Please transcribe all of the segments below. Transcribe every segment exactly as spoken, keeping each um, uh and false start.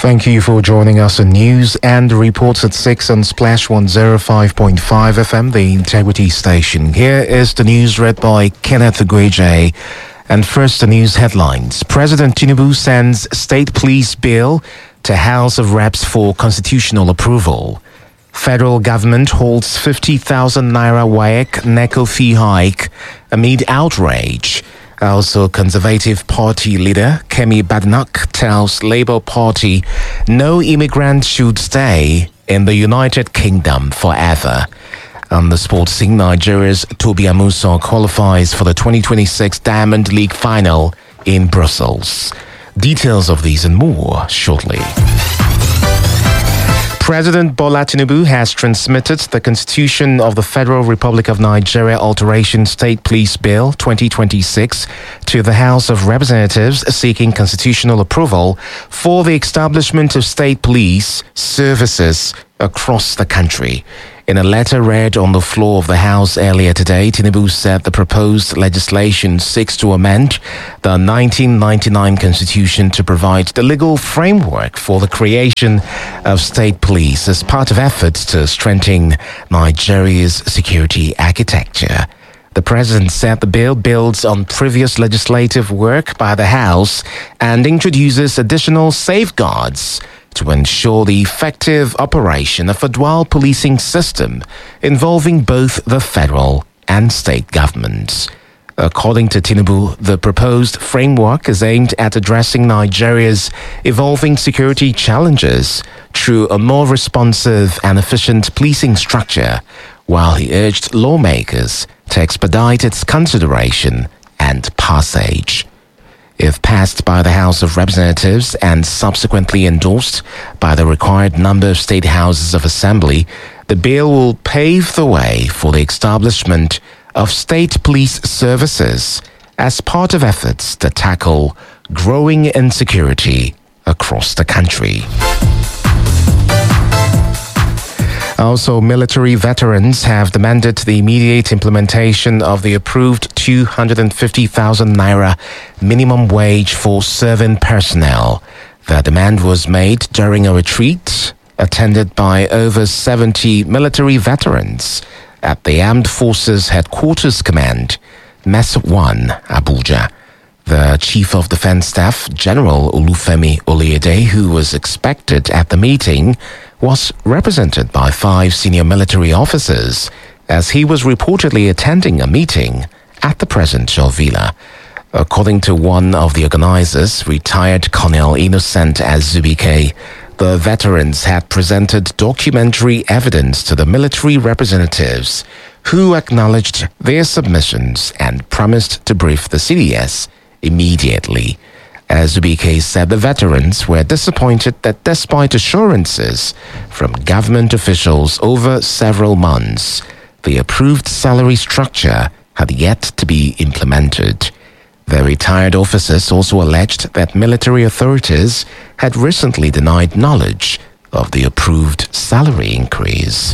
Thank you for joining us on News and Reports at six on Splash one oh five point five F M, the Integrity Station. Here is the news read by Kenneth Agweje. And first, the news headlines. President Tinubu sends State Police Bill to House of Reps for constitutional approval. Federal government holds fifty thousand naira W A E C NECO fee hike amid outrage. Also, Conservative Party leader Kemi Badenoch tells Labour Party no immigrant should stay in the United Kingdom forever. On the sports scene, Nigeria's Tobi Amusan qualifies for the twenty twenty-six Diamond League final in Brussels. Details of these and more shortly. President Bola Tinubu has transmitted the Constitution of the Federal Republic of Nigeria Alteration State Police Bill twenty twenty-six to the House of Representatives seeking constitutional approval for the establishment of state police services across the country. In a letter read on the floor of the House earlier today, Tinubu said the proposed legislation seeks to amend the nineteen ninety-nine Constitution to provide the legal framework for the creation of state police as part of efforts to strengthen Nigeria's security architecture. The president said the bill builds on previous legislative work by the House and introduces additional safeguards to ensure the effective operation of a dual policing system involving both the federal and state governments. According to Tinubu, the proposed framework is aimed at addressing Nigeria's evolving security challenges through a more responsive and efficient policing structure, while he urged lawmakers to expedite its consideration and passage. If passed by the House of Representatives and subsequently endorsed by the required number of state houses of assembly, the bill will pave the way for the establishment of state police services as part of efforts to tackle growing insecurity across the country. Also, military veterans have demanded the immediate implementation of the approved two hundred fifty thousand naira minimum wage for serving personnel. The demand was made during a retreat attended by over seventy military veterans at the Armed Forces Headquarters Command, Mess one, Abuja. The Chief of Defense Staff, General Olufemi Oluyede, who was expected at the meeting, was represented by five senior military officers as he was reportedly attending a meeting at the presidential villa. According to one of the organizers, retired Colonel Innocent Azubike, the veterans had presented documentary evidence to the military representatives who acknowledged their submissions and promised to brief the C D S immediately. Azubike said the veterans were disappointed that despite assurances from government officials over several months, the approved salary structure had yet to be implemented. The retired officers also alleged that military authorities had recently denied knowledge of the approved salary increase.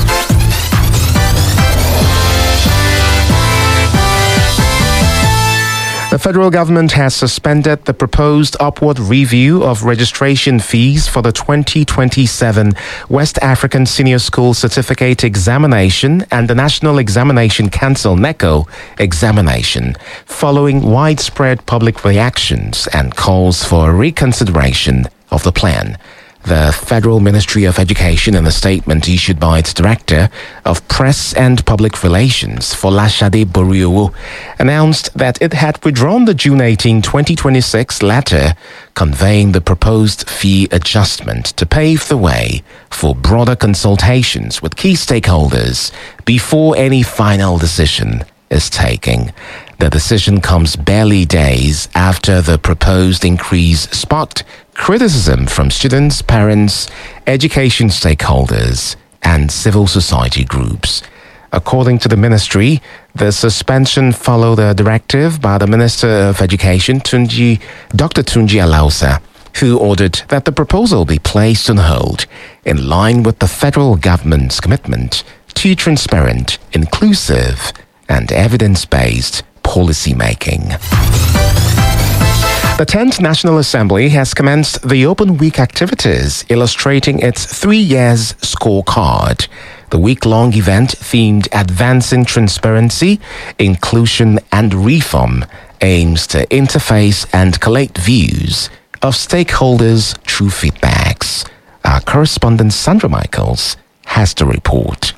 The federal government has suspended the proposed upward review of registration fees for the twenty twenty-seven West African Senior School Certificate Examination and the National Examination Council NECO examination, following widespread public reactions and calls for a reconsideration of the plan. The Federal Ministry of Education, in a statement issued by its Director of Press and Public Relations, Folashade Boriowo, announced that it had withdrawn the June eighteenth, twenty twenty-six letter conveying the proposed fee adjustment to pave the way for broader consultations with key stakeholders before any final decision is taken. The decision comes barely days after the proposed increase sparked criticism from students, parents, education stakeholders, and civil society groups. According to the ministry, the suspension followed a directive by the Minister of Education, Tunji, Doctor Tunji Alausa, who ordered that the proposal be placed on hold in line with the federal government's commitment to transparent, inclusive, and evidence-based policy making. The tenth National Assembly has commenced the Open Week activities, illustrating its three years scorecard. The week-long event, themed Advancing Transparency, Inclusion and Reform, aims to interface and collate views of stakeholders through feedbacks. Our correspondent Sandra Michaels has the report.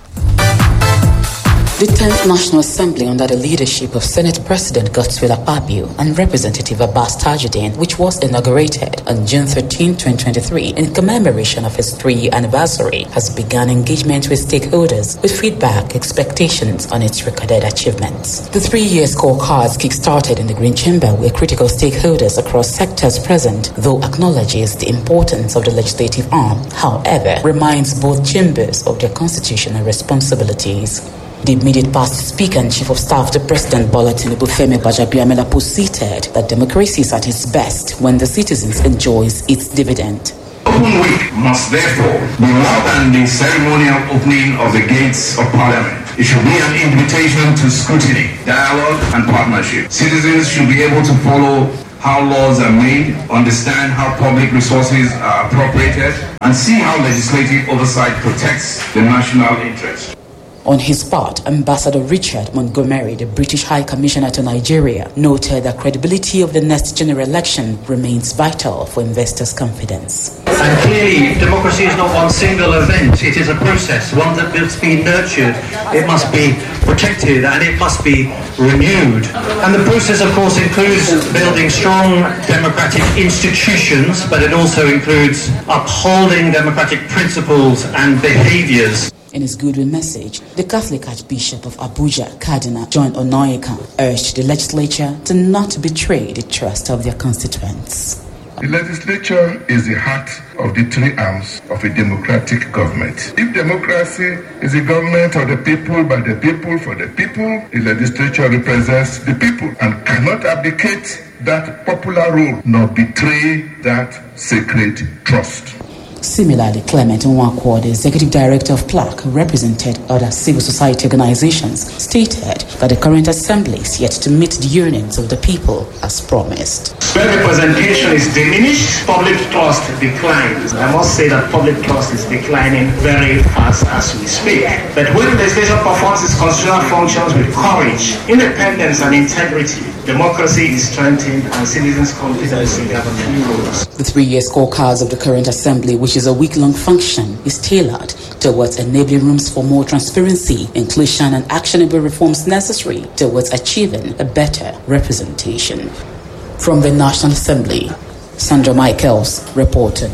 The tenth National Assembly, under the leadership of Senate President Godswill Akpabio and Representative Abbas Tajuddin, which was inaugurated on June thirteenth, twenty twenty-three, in commemoration of its three-year anniversary, has begun engagement with stakeholders with feedback, expectations on its recorded achievements. The three-year scorecards kick-started in the Green Chamber, where critical stakeholders across sectors present, though acknowledges the importance of the legislative arm, however, reminds both chambers of their constitutional responsibilities. The immediate past Speaker and Chief of Staff to President Bola Tinubu, Femi Gbajabiamila, posited that democracy is at its best when the citizens enjoys its dividend. Open Week must therefore be more than the ceremonial opening of the gates of Parliament. It should be an invitation to scrutiny, dialogue, and partnership. Citizens should be able to follow how laws are made, understand how public resources are appropriated, and see how legislative oversight protects the national interest. On his part, Ambassador Richard Montgomery, the British High Commissioner to Nigeria, noted that credibility of the next general election remains vital for investors' confidence. And clearly, democracy is not one single event. It is a process, one that must be nurtured, it must be protected, and it must be renewed. And the process, of course, includes building strong democratic institutions, but it also includes upholding democratic principles and behaviors. In his goodwill message, the Catholic Archbishop of Abuja, Cardinal John Onoyeka, urged the legislature to not betray the trust of their constituents. The legislature is the heart of the three arms of a democratic government. If democracy is a government of the people, by the people, for the people, the legislature represents the people and cannot abdicate that popular role nor betray that sacred trust. Similarly, Clement Nwakwo, the executive director of PLAC, who represented other civil society organizations, stated that the current assembly is yet to meet the yearnings of the people as promised. When representation is diminished, public trust declines. I must say that public trust is declining very fast as we speak. But when the legislation performs its constitutional functions with courage, independence, and integrity, democracy is strengthened and citizens' confidence in government grows. The three-year scorecards of the current assembly, which is a week-long function, is tailored towards enabling rooms for more transparency, inclusion, and actionable reforms necessary towards achieving a better representation. From the National Assembly, Sandra Michaels reported.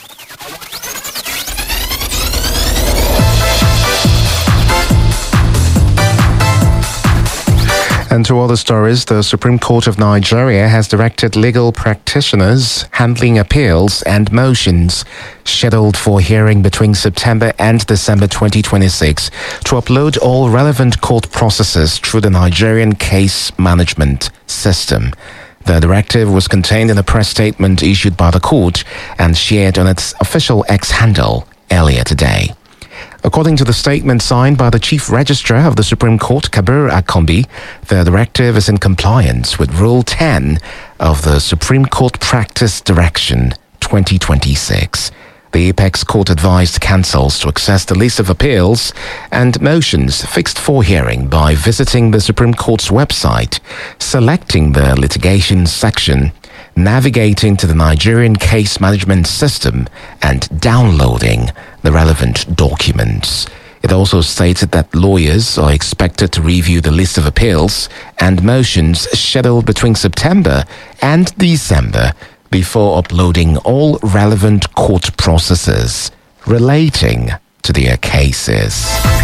And to other stories, the Supreme Court of Nigeria has directed legal practitioners handling appeals and motions scheduled for hearing between September and December twenty twenty-six to upload all relevant court processes through the Nigerian case management system. The directive was contained in a press statement issued by the court and shared on its official X handle earlier today. According to the statement signed by the Chief Registrar of the Supreme Court, Kabir Akombi, the directive is in compliance with Rule ten of the Supreme Court Practice Direction twenty twenty-six. The Apex Court advised counsels to access the list of appeals and motions fixed for hearing by visiting the Supreme Court's website, selecting the litigation section, navigating to the Nigerian case management system, and downloading the relevant documents. It also stated that lawyers are expected to review the list of appeals and motions scheduled between September and December before uploading all relevant court processes relating to their cases.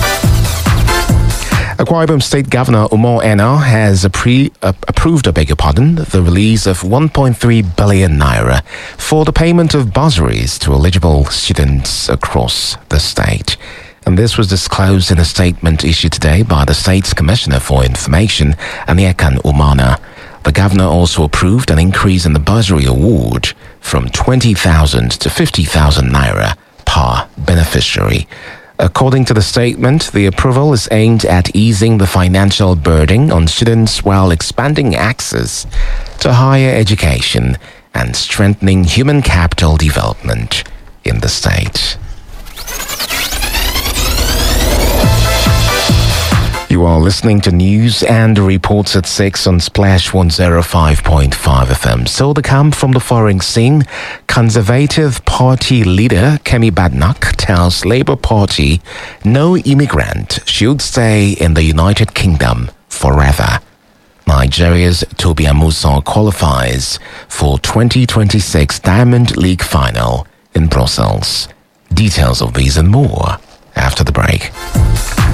Akwa Ibom State Governor Umar Ena has appre- uh, approved, I beg your pardon, the release of one point three billion naira for the payment of bursaries to eligible students across the state. And this was disclosed in a statement issued today by the state's Commissioner for Information, Aniakan Umana. The governor also approved an increase in the bursary award from twenty thousand to fifty thousand naira per beneficiary. According to the statement, the approval is aimed at easing the financial burden on students while expanding access to higher education and strengthening human capital development in the state. You are listening to news and reports at six on Splash one oh five point five F M. So the come from the foreign scene, Conservative Party leader Kemi Badenoch tells Labour Party no immigrant should stay in the United Kingdom forever. Nigeria's Tobi Amusan qualifies for twenty twenty-six Diamond League final in Brussels. Details of these and more after the break.